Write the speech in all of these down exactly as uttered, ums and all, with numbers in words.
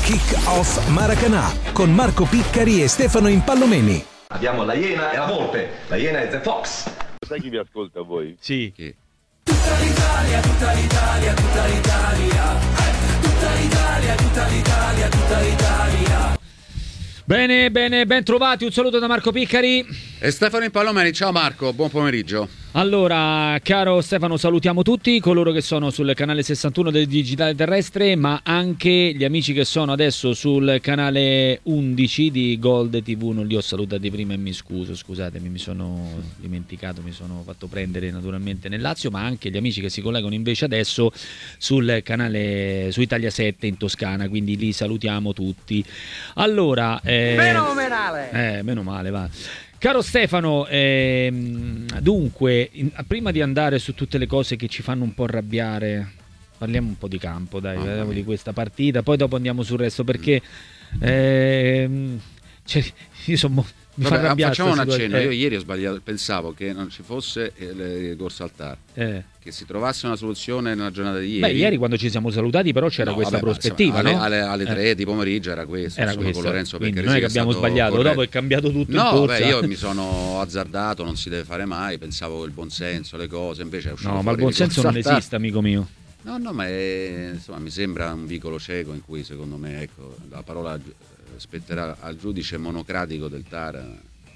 Kick Off Maracanã con Marco Piccari e Stefano Impallomeni. Abbiamo la Iena e la Volpe. La Iena è The Fox. Sai chi vi ascolta a voi? Sì. Chi? Tutta l'Italia, tutta l'Italia, tutta l'Italia. Eh, tutta l'Italia, tutta l'Italia, tutta l'Italia. Bene, bene, ben trovati. Un saluto da Marco Piccari e Stefano Impallomeni. Ciao Marco, buon pomeriggio. Allora, caro Stefano, salutiamo tutti coloro che sono sul canale sessantuno del Digitale Terrestre, ma anche gli amici che sono adesso sul canale undici di Gold tivù. Non li ho salutati prima e mi scuso, scusatemi, mi sono dimenticato, mi sono fatto prendere naturalmente nel Lazio, ma anche gli amici che si collegano invece adesso sul canale su Italia sette in Toscana, quindi li salutiamo tutti. Allora, eh, meno male. Eh, meno male, va. Caro Stefano, ehm, dunque, in, prima di andare su tutte le cose che ci fanno un po' arrabbiare, parliamo un po' di campo, dai, parliamo di questa partita, poi dopo andiamo sul resto, perché ehm, cioè, io sono... Mi Vabbè, fa arrabbiare facciamo un sta accenno. eh. Io ieri ho sbagliato, pensavo che non ci fosse il ricorso al T A R, eh. che si trovasse una soluzione nella giornata di ieri. Beh, ieri quando ci siamo salutati però c'era no, questa vabbè, prospettiva, insomma, no? alle, alle, alle tre eh. di pomeriggio era questo, era insomma, con Lorenzo Quindi Peccaresi, non è che abbiamo sbagliato, corretto. Dopo è cambiato tutto no, in corsa. Beh, io mi sono azzardato, non si deve fare mai, pensavo il buonsenso, le cose, invece è uscito No, fuori ma il buonsenso non esiste, amico mio. No, no, ma è, insomma, mi sembra un vicolo cieco in cui secondo me, ecco, la parola spetterà al giudice monocratico del T A R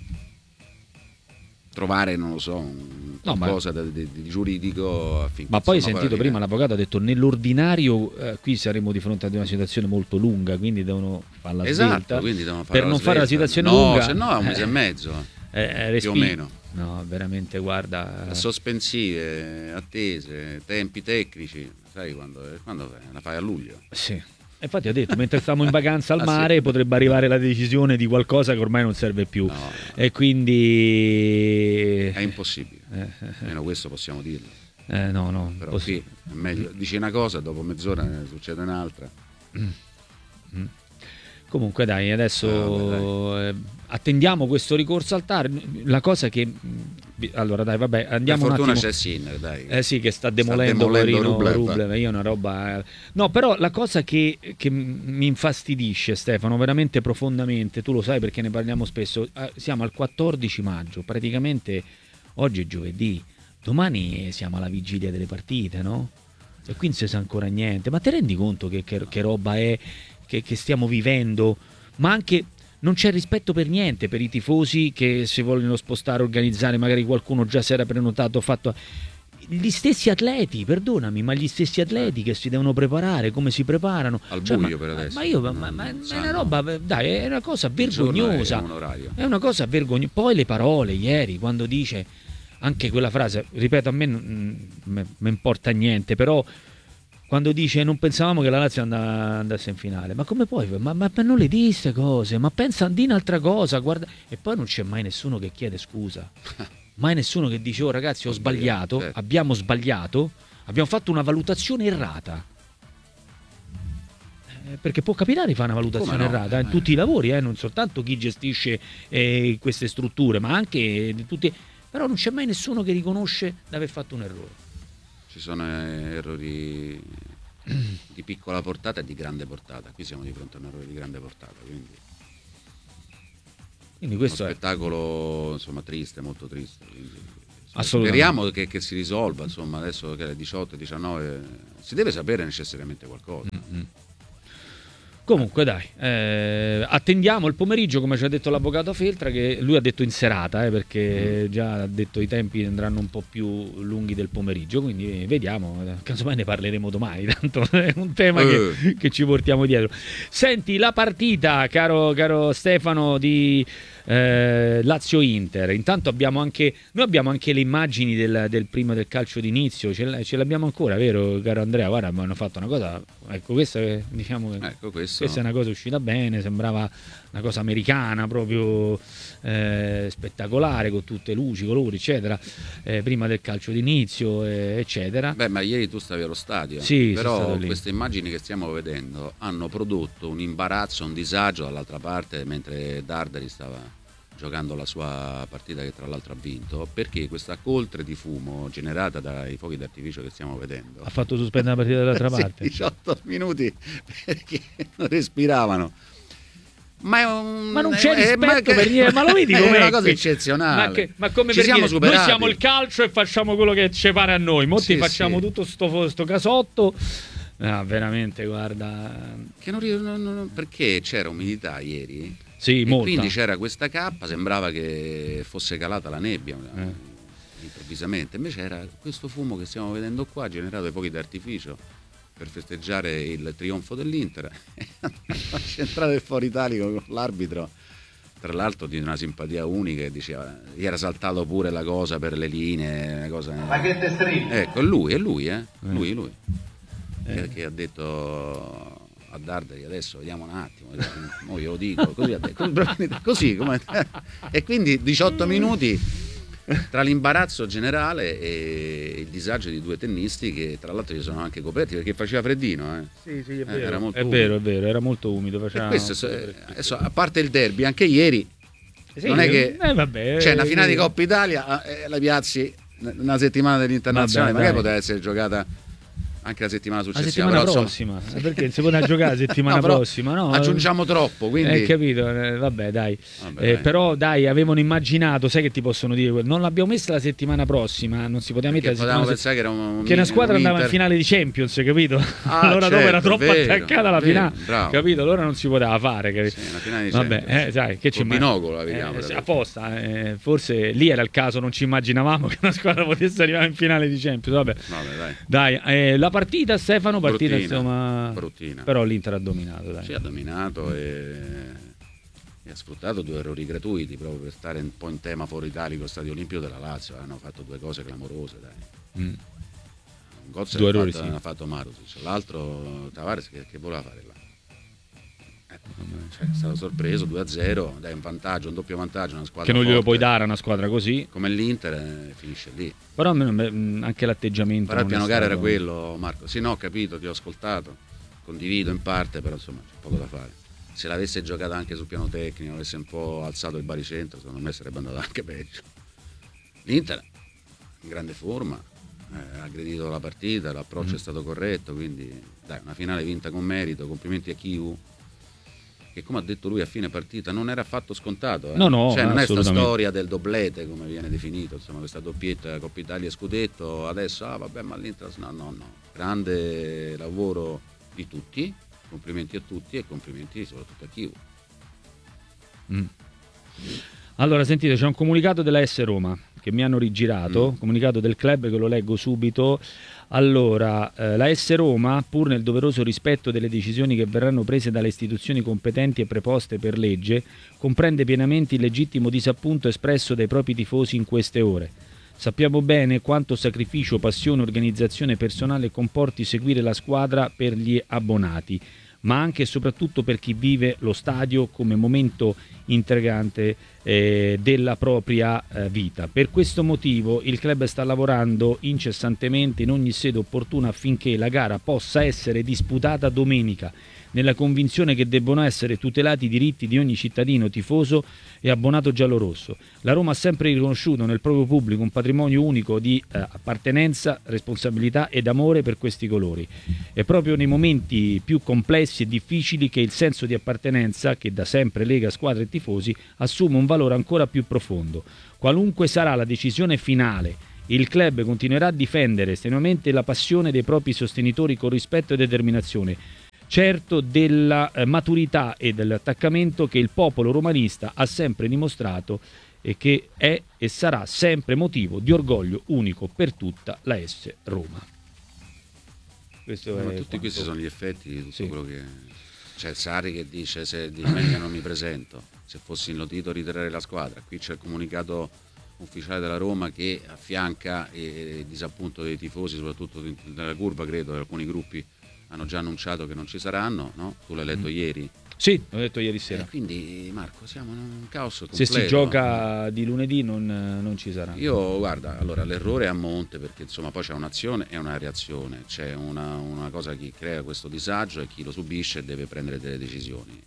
trovare, non lo so, un no, qualcosa ma... di, di, di giuridico affinché, ma poi hai insomma, sentito poi prima l'avvocato ha detto nell'ordinario eh, qui saremo di fronte ad una situazione molto lunga, quindi devono farla esatto, svelta quindi devono fare per non svelta. fare la situazione no, lunga, se no è un mese eh, e mezzo eh, eh, respi- più o meno. No, veramente, guarda, sospensive, attese, tempi tecnici, sai quando, quando la fai a luglio? Sì. Infatti ho detto, mentre stavamo in vacanza al mare ah, sì. potrebbe arrivare la decisione di qualcosa che ormai non serve più, no, no. E quindi è impossibile, eh, almeno questo possiamo dirlo. Eh, no, no, però possi- qui è meglio, dici una cosa, dopo mezz'ora ne succede un'altra. Mm. Mm. Comunque dai, adesso ah, eh, attendiamo questo ricorso al T A R. La cosa che allora dai, vabbè, andiamo per fortuna un attimo. c'è Sinner, dai. Eh sì, che sta demolendo, sta demolendo Rublev. Rublev. Io una roba. No, però la cosa che, che mi infastidisce, Stefano, veramente profondamente, tu lo sai perché ne parliamo spesso. Siamo al quattordici maggio, praticamente oggi è giovedì, domani siamo alla vigilia delle partite, no? E qui non si sa ancora niente. Ma ti rendi conto che, che, che roba è che, che stiamo vivendo? Ma anche non c'è rispetto per niente per i tifosi che si vogliono spostare, organizzare, magari qualcuno già si era prenotato, fatto. Gli stessi atleti, perdonami, ma gli stessi atleti che si devono preparare, come si preparano al cioè, buio ma, per adesso. Ma io ma, ma, ma è una roba, dai, è una cosa vergognosa. È, un orario. È una cosa vergognosa. Poi le parole ieri quando dice anche quella frase, ripeto, a me non mi importa niente, però quando dice non pensavamo che la Lazio andasse in finale, ma come puoi? Ma, ma, ma non le di queste cose, ma pensa di un'altra cosa, guarda. E poi non c'è mai nessuno che chiede scusa, mai nessuno che dice oh ragazzi ho sbagliato, sbagliato certo. abbiamo sbagliato, abbiamo fatto una valutazione errata. Eh, perché può capitare di fare una valutazione no? errata eh, in tutti i lavori, eh, non soltanto chi gestisce eh, queste strutture, ma anche tutti. Però non c'è mai nessuno che riconosce di aver fatto un errore. Ci sono errori di piccola portata e di grande portata. Qui siamo di fronte a un errore di grande portata, quindi, quindi questo uno è spettacolo insomma triste, molto triste. Assolutamente. Speriamo che, che si risolva, insomma, adesso che è le diciotto diciannove si deve sapere necessariamente qualcosa. Mm-hmm. Comunque dai, eh, attendiamo il pomeriggio, come ci ha detto l'avvocato Feltra, che lui ha detto in serata, eh, perché mm. già ha detto i tempi andranno un po' più lunghi del pomeriggio, quindi vediamo, casomai ne parleremo domani, tanto è un tema eh. che, che ci portiamo dietro. Senti, la partita, caro, caro Stefano, di eh, Lazio-Inter, intanto abbiamo anche, noi abbiamo anche le immagini del, del prima del calcio d'inizio, ce, ce l'abbiamo ancora, vero caro Andrea? Guarda, hanno fatto una cosa, ecco questa diciamo che... Ecco, questo. Questa è una cosa uscita bene, sembrava una cosa americana, proprio eh, spettacolare, con tutte luci, colori, eccetera, eh, prima del calcio d'inizio, eh, eccetera. Beh, ma ieri tu stavi allo stadio, sì, però queste immagini che stiamo vedendo hanno prodotto un imbarazzo, un disagio dall'altra parte, mentre Darderi stava giocando la sua partita che tra l'altro ha vinto, perché questa coltre di fumo generata dai fuochi d'artificio che stiamo vedendo Ha fatto sospendere la partita dall'altra sì, parte. diciotto minuti perché non respiravano. Ma, è un, Ma non c'è è, rispetto ma che, per niente, ma lo vedi è com'è una cosa qui? eccezionale. Ma, che, ma come Ci per siamo dire, superati. noi siamo il calcio e facciamo quello che ci pare a noi, molti Sì, facciamo sì. tutto sto, sto casotto. Ah, veramente, guarda. Che non, non, non, perché c'era umidità ieri. Sì, e molta. quindi c'era questa cappa, sembrava che fosse calata la nebbia Eh. improvvisamente, invece era questo fumo che stiamo vedendo qua generato dai fuochi d'artificio per festeggiare il trionfo dell'Inter. La centrale del Foro Italico con l'arbitro, tra l'altro di una simpatia unica, che diceva, gli era saltato pure la cosa per le linee, una cosa. Ma che te stringi? Ecco, è lui, è lui, eh? Lui, lui. Eh. Che, che ha detto a Darderi, adesso vediamo un attimo, mo io lo dico, così ha detto, così come. E quindi diciotto minuti tra l'imbarazzo generale e il disagio di due tennisti che tra l'altro si sono anche coperti perché faceva freddino, eh. Sì, sì, è Eh, vero. era molto è umido. vero, è vero, era molto umido. E Faceva questo, eh, adesso, a parte il derby, anche ieri Sì, non è che eh, vabbè, c'è una finale sì. di Coppa Italia, eh, la piazzi una settimana dell'internazionale, Vabbè, magari dai. poteva essere giocata anche la settimana La successiva. settimana però, prossima, insomma, eh, perché si poteva giocare la settimana No, però prossima, no? aggiungiamo troppo, quindi Hai capito? Eh, vabbè, dai. Vabbè, Eh, dai. però dai, avevano immaginato, sai che ti possono dire? Non l'abbiamo messa la settimana prossima, non si poteva mettere Perché la potevamo settimana pensare che era un, che una squadra un andava in Inter- finale di Champions, capito? Ah, allora dopo era certo, troppo vero, attaccata alla vero, finale, bravo. capito? Allora non si poteva fare, capito? Sì, una finale di Vabbè, Champions. eh, sai, che ci Col immag- binocolo la vediamo, eh, sì, però. apposta, eh, forse lì era il caso, non ci immaginavamo che una squadra potesse arrivare in finale di Champions. Vabbè. Vabbè, dai. Dai, eh, la partita, Stefano, partita Bruttina, insomma, bruttina. però l'Inter ha dominato, dai. Sì, ha dominato e, e ha sfruttato due errori gratuiti proprio per stare un po' in tema Foro Italico, Stadio Olimpico della Lazio. Hanno fatto due cose clamorose, dai. Mm. Un gol se Due l'ha errori, fatto, sì. l'ha fatto Marusic, l'altro Tavares che, che voleva fare là. Eh, cioè, è stato sorpreso due a zero, dai un vantaggio, un doppio vantaggio, una squadra Che non glielo forte puoi dare a una squadra così, come l'Inter, eh, finisce lì. però almeno, beh, anche l'atteggiamento. Però il non è piano gara era stato- quello, Marco. Sì, no, ho capito, ti ho ascoltato, condivido in parte, però insomma c'è poco da fare. Se l'avesse giocata anche sul piano tecnico, avesse un po' alzato il baricentro, secondo me sarebbe andato anche peggio. L'Inter in grande forma, eh, ha aggredito la partita, l'approccio Mm. è stato corretto, quindi dai, una finale vinta con merito, complimenti a Chiu, che come ha detto lui a fine partita non era affatto scontato, eh. No, no, cioè non è sta assolutamente. storia del doblete come viene definito, insomma questa doppietta Coppa Italia e Scudetto, adesso ah vabbè ma l'Inter no no no, grande lavoro di tutti, complimenti a tutti e complimenti soprattutto a Chiu. Mm. Allora, sentite, c'è un comunicato della S Roma che mi hanno rigirato, Mm. comunicato del club che lo leggo subito. Allora, eh, la S Roma, pur nel doveroso rispetto delle decisioni che verranno prese dalle istituzioni competenti e preposte per legge, comprende pienamente il legittimo disappunto espresso dai propri tifosi in queste ore. Sappiamo bene quanto sacrificio, passione, organizzazione personale comporti seguire la squadra per gli abbonati, ma anche e soprattutto per chi vive lo stadio come momento integrante eh, della propria eh, vita. Per questo motivo il club sta lavorando incessantemente in ogni sede opportuna affinché la gara possa essere disputata domenica, nella convinzione che debbono essere tutelati i diritti di ogni cittadino, tifoso e abbonato giallorosso. La Roma ha sempre riconosciuto nel proprio pubblico un patrimonio unico di eh, appartenenza, responsabilità ed amore per questi colori. È proprio nei momenti più complessi e difficili che il senso di appartenenza, che da sempre lega squadre e tifosi, assume un valore ancora più profondo. Qualunque sarà la decisione finale, il club continuerà a difendere strenuamente la passione dei propri sostenitori con rispetto e determinazione, certo della eh, maturità e dell'attaccamento che il popolo romanista ha sempre dimostrato e che è e sarà sempre motivo di orgoglio unico per tutta la S Roma. Questo Ma è tutti quanto- questi sono gli effetti di tutto Sì. quello che c'è. Sari che dice se di domenica non mi presento, se fossi inlotito ritirerei la squadra. Qui c'è il comunicato ufficiale della Roma che affianca il disappunto dei tifosi, soprattutto nella curva, credo, alcuni gruppi hanno già annunciato che non ci saranno, no? Tu l'hai letto Mm. ieri. Sì, l'ho detto ieri sera. E quindi Marco, siamo in un caos Se completo. si gioca di lunedì non, non ci sarà. Io guarda, allora l'errore è a monte perché insomma poi c'è un'azione e una reazione, c'è una, una cosa che crea questo disagio e chi lo subisce deve prendere delle decisioni. Eh, magari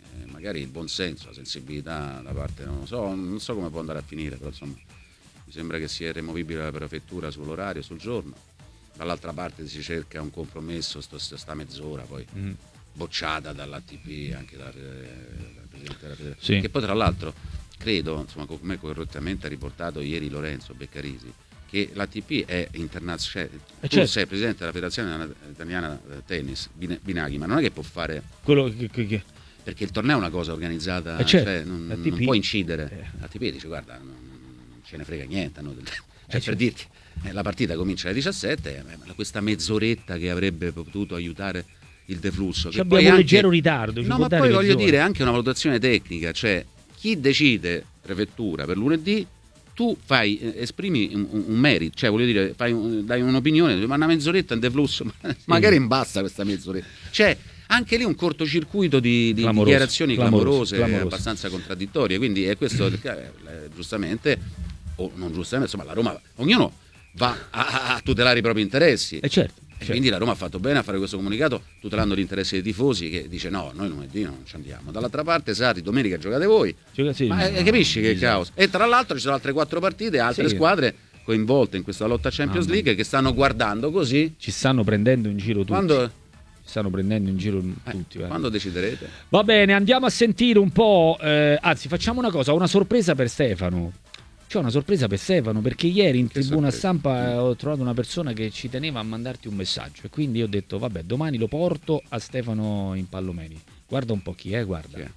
magari il buonsenso, la sensibilità da parte, non lo so, non so come può andare a finire, però insomma mi sembra che sia irremovibile la prefettura sull'orario, sul giorno. Dall'altra parte si cerca un compromesso, sto, sta mezz'ora poi mm. bocciata dall'A T P, anche dal, dal Presidente della Federazione, sì. Che poi tra l'altro credo, insomma, come correttamente ha riportato ieri Lorenzo Beccarisi, che l'A T P è internazionale, eh, tu certo. sei Presidente della Federazione Italiana Tennis, Binaghi, ma non è che può fare... Quello che, che, che... Perché il torneo è una cosa organizzata, eh certo. cioè, non, non può incidere. Eh. L'A T P dice, guarda, non, non ce ne frega niente, no? Cioè, eh per certo. dirti, eh, la partita comincia alle diciassette, eh, questa mezz'oretta che avrebbe potuto aiutare il deflusso. Che abbiamo un leggero ritardo. No, ma poi voglio mezz'ora. dire anche una valutazione tecnica, cioè chi decide prefettura per lunedì, tu fai, eh, esprimi un, un merito, cioè voglio dire, fai un, dai un'opinione, ma una mezz'oretta in deflusso, sì. magari in basta questa mezz'oretta. Cioè, anche lì un cortocircuito di, di clamoroso, dichiarazioni clamoroso, clamorose, clamoroso. abbastanza contraddittorie, quindi è questo, eh, giustamente, o non giustamente, insomma la Roma, ognuno va a, a tutelare i propri interessi. Eh certo. E quindi la Roma ha fatto bene a fare questo comunicato tutelando l'interesse dei tifosi, che dice no, noi lunedì non ci andiamo. Dall'altra parte Sarri, domenica giocate voi. Gioca, sì, ma no, eh, capisci no, che esatto. caos. E tra l'altro ci sono altre quattro partite, altre sì. squadre coinvolte in questa lotta Champions no, League che stanno guardando così. Ci stanno prendendo in giro tutti. Quando... Ci stanno prendendo in giro tutti. Eh, quando deciderete? Va bene, andiamo a sentire un po'. Eh, anzi, facciamo una cosa, ho una sorpresa per Stefano. C'ho una sorpresa per Stefano, perché ieri in tribuna stampa ho trovato una persona che ci teneva a mandarti un messaggio e quindi ho detto vabbè, domani lo porto a Stefano Impallomeni. Guarda un po' chi è, guarda. Sì.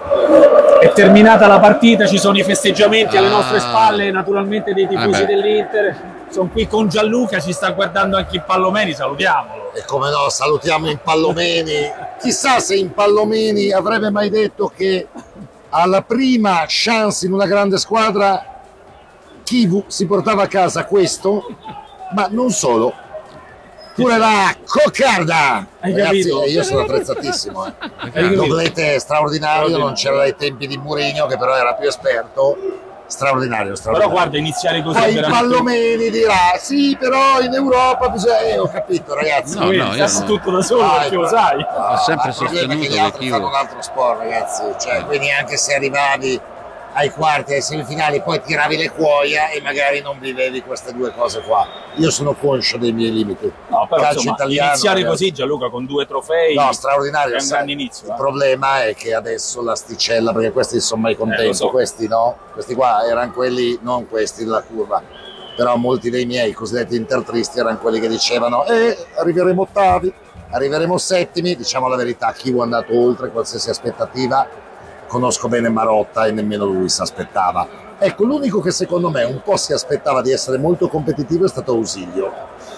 È terminata la partita, ci sono i festeggiamenti ah. alle nostre spalle, naturalmente dei tifosi ah dell'Inter. Sono qui con Gianluca, ci sta guardando anche Impallomeni, salutiamolo. E come no, salutiamo Impallomeni. Chissà se Impallomeni avrebbe mai detto che alla prima chance in una grande squadra Kivu si portava a casa questo, ma non solo, pure la coccarda. Hai Ragazzi, capito? Io sono attrezzatissimo, eh. Doblete straordinario, non c'era dai tempi di Mourinho che però era più esperto. Straordinario, straordinario. Però guarda, iniziare così. Poi veramente... Impallomeni dirà sì, però in Europa bisogna... Eh, ho capito, ragazzi. No, no, io no. tutto da solo, ah, perché lo sai. No, ho sempre sostenuto perché gli altri fanno un altro sport, ragazzi. Cioè, no. quindi anche se arrivavi ai quarti, ai semifinali, poi tiravi le cuoia e magari non vivevi queste due cose qua. Io sono conscio dei miei limiti. No, però calcio insomma, italiano, iniziare ragazzi. Così, Gianluca, con due trofei. No, straordinario. È un grande inizio. Il eh. problema è che adesso l'asticella, perché questi sono mai contento, eh, so. questi no, questi qua erano quelli, non questi della curva, però molti dei miei cosiddetti intertristi erano quelli che dicevano eh, arriveremo ottavi, arriveremo settimi, diciamo la verità, chi è andato oltre qualsiasi aspettativa. Conosco bene Marotta e nemmeno lui si aspettava. Ecco, l'unico che secondo me un po' si aspettava di essere molto competitivo è stato Ausilio.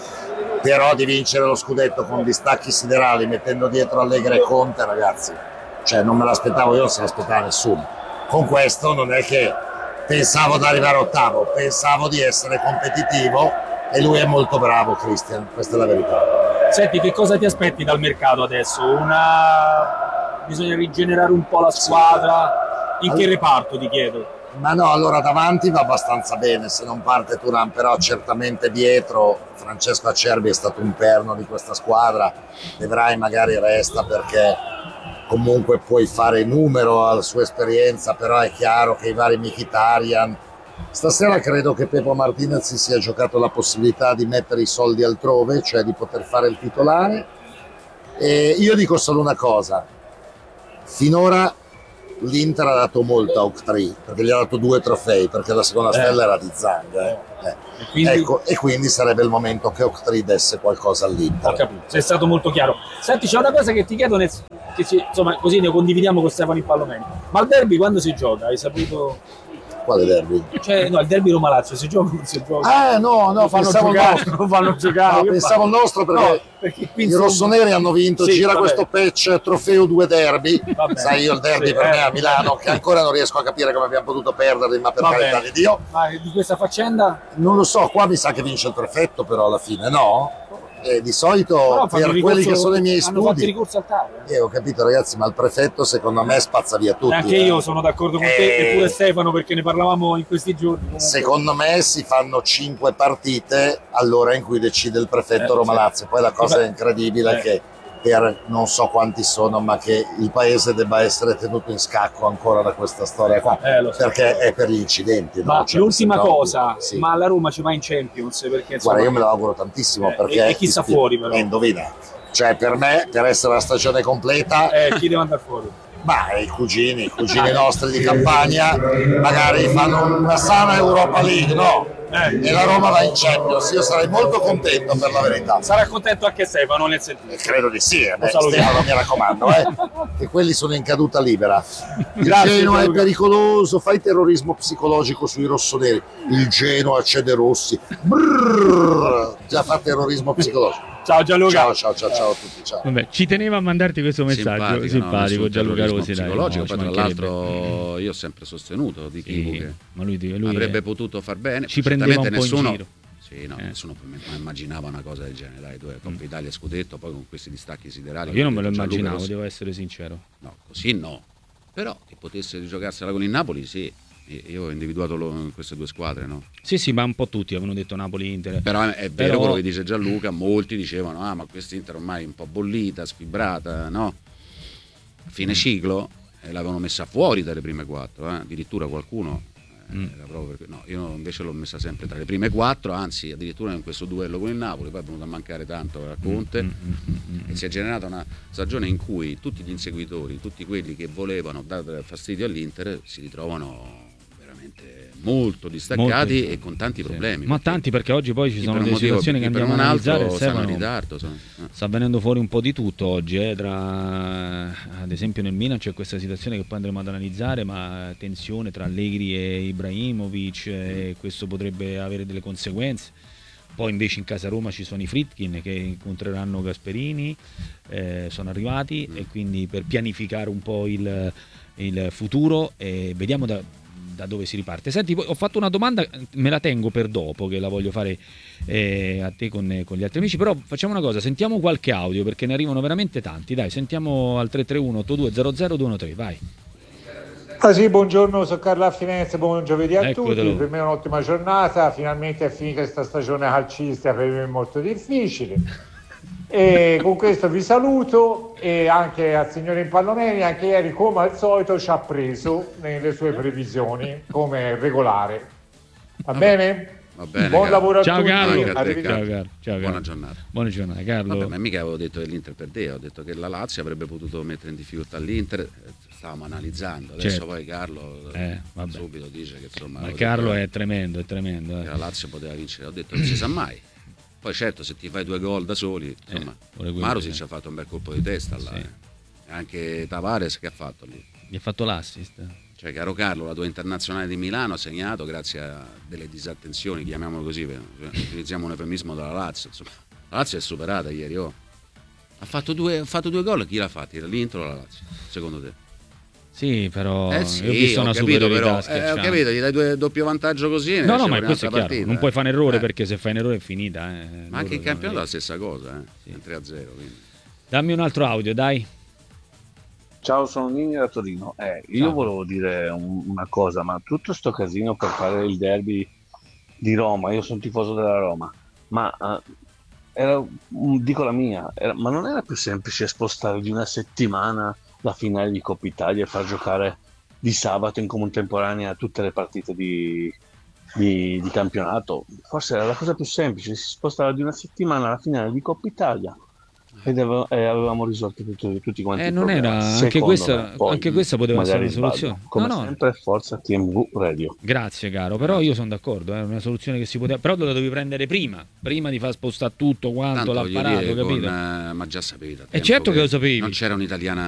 Però di vincere lo scudetto con distacchi siderali, mettendo dietro Allegri e Conte, ragazzi, cioè non me l'aspettavo io, non se l'aspettava nessuno. Con questo non è che pensavo di arrivare ottavo, pensavo di essere competitivo e lui è molto bravo, Christian, questa è la verità. Senti, che cosa ti aspetti dal mercato adesso? Una... Bisogna rigenerare un po' la squadra. In che allora, reparto ti chiedo? Ma no, allora davanti va abbastanza bene se non parte Thuram, però certamente dietro Francesco Acerbi è stato un perno di questa squadra. Evrai magari resta perché comunque puoi fare numero alla sua esperienza, però è chiaro che i vari Mkhitaryan. Stasera credo che Pepo Martinez si sia giocato la possibilità di mettere i soldi altrove, cioè di poter fare il titolare. E io dico solo una cosa. Finora l'Inter ha dato molto a Octree, perché gli ha dato due trofei, perché la seconda stella eh. era di Zanga. Eh. Eh. E, quindi... Ecco, e quindi sarebbe il momento che Octree desse qualcosa all'Inter. Ho capito, sei stato molto chiaro. Senti, c'è una cosa che ti chiedo, nel... che ci... insomma, così ne condividiamo con Stefano Impallomeni. Ma il derby quando si gioca? Hai saputo? Quale derby? Cioè, no, il derby Roma-Lazio si gioca o non si gioca? Ah, no, no, fanno pensavo giocare, il nostro. Non fanno giocare. No, pensavo il nostro perché, no, perché i rossoneri hanno vinto, sì, gira vabbè. questo patch trofeo due derby. Sai, io il derby sì, per eh, me a Milano, che ancora non riesco a capire come abbiamo potuto perderli, ma per vabbè. carità di Dio. Ma di questa faccenda? Non lo so, qua mi sa che vince il prefetto però alla fine, no? E di solito per ricorso, quelli che sono i miei hanno studi fatto ricorso al T A R. Eh, ho capito ragazzi, ma il prefetto secondo me spazza via tutti. Anche eh. io sono d'accordo con e... te e pure Stefano, perché ne parlavamo in questi giorni. Comunque. Secondo me si fanno cinque partite all'ora in cui decide il prefetto eh, Roma Lazio. Poi la cosa fa... incredibile è eh. che per non so quanti sono, ma che il paese debba essere tenuto in scacco ancora da questa storia qua, Eh, lo so. perché è per gli incidenti. Ma no? Cioè, l'ultima mi sembra cosa, ovvio, sì. ma la Roma ci va in Champions? Perché, insomma, Guarda, io me lo auguro tantissimo, Eh, perché e- e chi sta ti- fuori, però? eh, indovina, cioè per me, per essere la stagione completa, eh, chi deve andare fuori? ma i cugini, i cugini nostri di campagna magari fanno una sana Europa League, no? Eh. E la Roma va in Champions. Io sarei molto contento, per la verità. Sarà contento anche Stefano nel sentire. Eh, Credo di sì, eh. Beh, salutiamo. Stefano, mi raccomando, eh, che quelli sono in caduta libera. Il Grazie, Genoa è Gianluca. pericoloso, fai terrorismo psicologico sui rossoneri. Il Genoa cede rossi. Brrr, già fa terrorismo psicologico. Ciao Gianluca. Ciao, ciao, ciao, ciao a tutti. Ciao. Vabbè, ci tenevo a mandarti questo messaggio Simpatico, simpatico, no? Gianluca Nessun Rosi. Dai, psicologico, no, poi ci tra mancherebbe. l'altro io ho sempre sostenuto di Chivu Sì, che ma lui, lui avrebbe è- potuto far bene. ci prendeva un Certamente po' in nessuno, giro. Sì, no, Eh. nessuno mai immaginava una cosa del genere, dai, due Coppa Italia e Scudetto, poi con questi distacchi siderali. Io non me come lo ha detto Gianluca immaginavo, Rossi. devo essere sincero. No, così no. Però che potesse rigiocarsela con il Napoli, sì. Io ho individuato lo- queste due squadre, no? Sì, sì, ma un po' tutti avevano detto Napoli-Inter. Però è vero Però- quello che dice Gianluca, molti dicevano ah ma quest'Inter ormai è un po' bollita, sfibrata, no? Fine ciclo e l'avevano messa fuori dalle prime quattro, eh? Addirittura qualcuno eh, Mm. era proprio perché, no, io invece l'ho messa sempre tra le prime quattro, anzi addirittura in questo duello con il Napoli, poi è venuto a mancare tanto a Conte Mm, mm, mm, mm, e si è generata una stagione in cui tutti gli inseguitori, tutti quelli che volevano dare fastidio all'Inter si ritrovano veramente molto distaccati Molto. e con tanti Sì. problemi. Ma perché tanti, perché oggi poi ci chi sono per un delle motivo, situazioni che chi per andiamo un a altro analizzare. stanno in Stefano, ritardo, sono- eh. sta venendo fuori un po' di tutto oggi, eh, tra, ad esempio nel Milan c'è questa situazione che poi andremo ad analizzare, ma tensione tra Allegri e Ibrahimovic, e questo potrebbe avere delle conseguenze. Poi invece in casa Roma ci sono i Friedkin che incontreranno Gasperini, eh, sono arrivati, e quindi per pianificare un po' il, il futuro, e vediamo da, da dove si riparte. Senti, poi ho fatto una domanda, me la tengo per dopo, che la voglio fare eh, a te con, con gli altri amici, però facciamo una cosa, sentiamo qualche audio perché ne arrivano veramente tanti. Dai, sentiamo al tre tre uno otto due zero zero due uno tre, vai. Ah sì, buongiorno, sono Carlo a Firenze, buon giovedì a Eccotelo. tutti, per me è un'ottima giornata, finalmente è finita questa stagione calcistica, per me è molto difficile. E con questo vi saluto, e anche al signore Impalloneri, anche ieri come al solito ci ha preso nelle sue previsioni come regolare. Va bene? Va bene, Buon Carlo. lavoro a Ciao tutti, Carlo. Anche a te, arrivederci. Ciao Carlo. Ciao, Carlo. Buona giornata. Buona giornata, Carlo. Vabbè, ma mica avevo detto che l'Inter perdeva, ho detto che la Lazio avrebbe potuto mettere in difficoltà l'Inter, eh, stavamo analizzando, adesso Certo. poi Carlo eh, Eh, vabbè. subito dice che insomma Ma ho Carlo detto è tremendo, è tremendo. che eh. la Lazio poteva vincere, ho detto non si sa mai. Poi certo se ti fai due gol da soli, insomma, Eh, pure quello, Marusic sì. ha fatto un bel colpo di testa là, Sì. eh. E anche Tavares che ha fatto lì. Gli ha fatto l'assist. Cioè, caro Carlo, la tua internazionale di Milano ha segnato grazie a delle disattenzioni, chiamiamolo così, per- utilizziamo un eufemismo dalla Lazio. Insomma. La Lazio è superata ieri, oh. Ha fatto due, ha fatto due gol, chi l'ha fatti? L'Inter o la Lazio, secondo te? Sì, però Eh sì, io ho visto ho una capito, superiorità però, eh, ho schiacciante. capito, gli dai due doppio vantaggio così e ne No, esce no, ma fuori questo è un'altra chiaro, partita, non puoi eh. fare un errore Eh. perché se fai un errore è finita. Eh. Ma anche Loro in campionato è sono la stessa cosa, eh. Sì. È tre a zero, quindi. Dammi un altro audio, dai. Ciao, sono Nini da Torino. Eh, io Ciao. volevo dire un- una cosa, ma tutto sto casino per fare il derby di Roma, io sono tifoso della Roma, ma eh, era, un- dico la mia, era- ma non era più semplice spostare di una settimana la finale di Coppa Italia e far giocare di sabato in contemporanea tutte le partite di, di- di campionato? Forse era la cosa più semplice, si spostava di una settimana la finale di Coppa Italia. Ed ave- e avevamo risolto tutto- tutti quanti Eh, i non problemi. era anche Secondo questa, me. Poi, anche questa poteva essere magari una sbaglio. soluzione. Come No, no, sempre, forza T M V Radio. grazie caro, però io sono d'accordo, è una soluzione che si poteva, però la dovevi prendere prima, prima di far spostare tutto quanto Tanto voglio l'apparato, dire, con, capito? eh, ma già sapevi da E tempo certo che lo sapevi. non c'era un'italiana